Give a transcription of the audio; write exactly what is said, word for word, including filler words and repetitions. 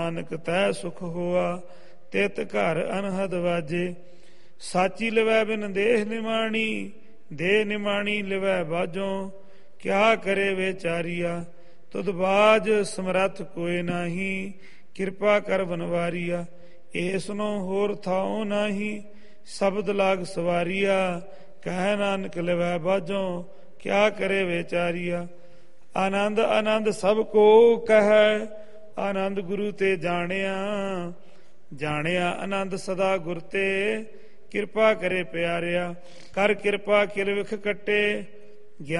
ਨਾਨਕ ਤੈ ਸੁਖ ਹੋਆ, ਤਿਤ ਘਰ ਅਨਹਦ ਵਾਜੇ। ਸਾਚੀ ਲਿਵੈ ਬਿਨ ਦੇਹ ਨਿਮਾਣੀ, ਦੇਹ ਨਿਮਾਣੀ ਲਿਵੈ ਬਾਝੋਂ। ਕਿਆ ਕਰੇ ਵਿਚਾਰੀਆ, ਤੁਧ ਬਾਝ ਸਮਰੱਥ ਕੋਇ ਨਾਹੀ। ਕਿਰਪਾ ਕਰ ਬਨਵਾਰੀਆ, ਏਸਨੋ ਹੋਰ ਥਾਉ ਨਾਹੀ। ਸ਼ਬਦ ਲਾਗ ਸਵਾਰੀਆ, ਕਹਿ ਨਾਨਕ ਲਿਵੈ ਬਾਝੋਂ। ਕਿਆ ਕਰੇ ਵਿਚਾਰੀਆ, ਆਨੰਦ ਆਨੰਦ ਸਭ ਕੋ ਕਹੈ। ਆਨੰਦ ਗੁਰੂ ਤੇ ਜਾਣਿਆ, ਜਾਣਿਆ ਆਨੰਦ ਸਦਾ ਗੁਰ ਤੇ। ਕਿਰਪਾ ਕਰੇ ਪਿਆਰਿਆ, ਕਰ ਕਿਰਪਾ ਕਿਲ ਵਿਖ ਕੱਟੇ।